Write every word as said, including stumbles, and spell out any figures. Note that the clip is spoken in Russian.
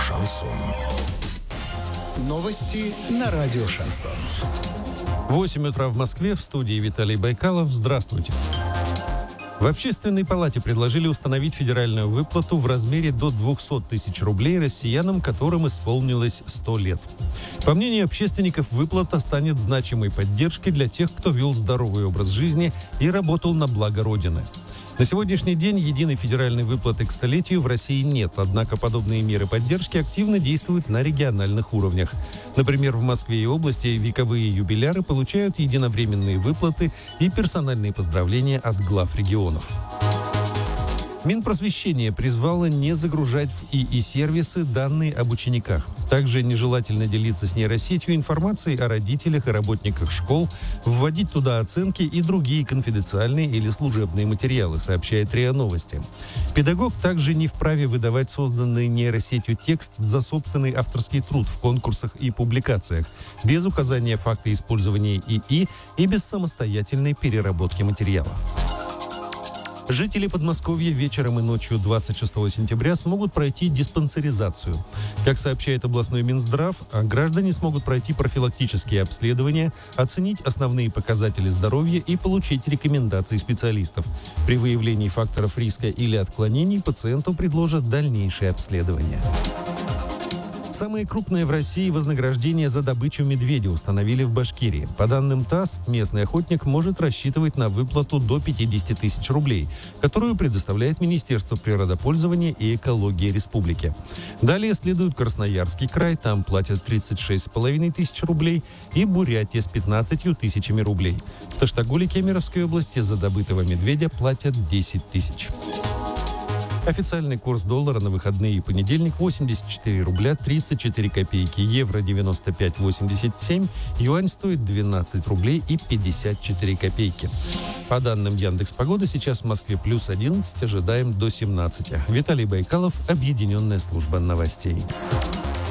Шансон. Новости на радио Шансон. восемь утра в Москве, в студии Виталий Байкалов. Здравствуйте. В Общественной палате предложили установить федеральную выплату в размере до двести тысяч рублей россиянам, которым исполнилось сто лет. По мнению общественников, выплата станет значимой поддержкой для тех, кто вел здоровый образ жизни и работал на благо Родины. На сегодняшний день единой федеральной выплаты к столетию в России нет, однако подобные меры поддержки активно действуют на региональных уровнях. Например, в Москве и области вековые юбиляры получают единовременные выплаты и персональные поздравления от глав регионов. Минпросвещение призвало не загружать в ИИ-сервисы данные об учениках. Также нежелательно делиться с нейросетью информацией о родителях и работниках школ, вводить туда оценки и другие конфиденциальные или служебные материалы, сообщает РИА Новости. Педагог также не вправе выдавать созданный нейросетью текст за собственный авторский труд в конкурсах и публикациях, без указания факта использования ИИ и без самостоятельной переработки материала. Жители Подмосковья вечером и ночью двадцать шестого сентября смогут пройти диспансеризацию. Как сообщает областной Минздрав, граждане смогут пройти профилактические обследования, оценить основные показатели здоровья и получить рекомендации специалистов. При выявлении факторов риска или отклонений пациенту предложат дальнейшее обследование. Самое крупное в России вознаграждение за добычу медведя установили в Башкирии. По данным ТАСС, местный охотник может рассчитывать на выплату до пятьдесят тысяч рублей, которую предоставляет Министерство природопользования и экологии республики. Далее следует Красноярский край, там платят тридцать шесть с половиной тысяч рублей, и Бурятия с пятнадцатью тысячами рублей. В Таштагуле Кемеровской области за добытого медведя платят десять тысяч. Официальный курс доллара на выходные и понедельник восемьдесят четыре рубля тридцать четыре копейки, евро девяносто пять восемьдесят семь, юань стоит двенадцать рублей и пятьдесят четыре копейки. По данным Яндекс.Погоды, сейчас в Москве плюс одиннадцать, ожидаем до семнадцати. Виталий Байкалов, Объединенная служба новостей.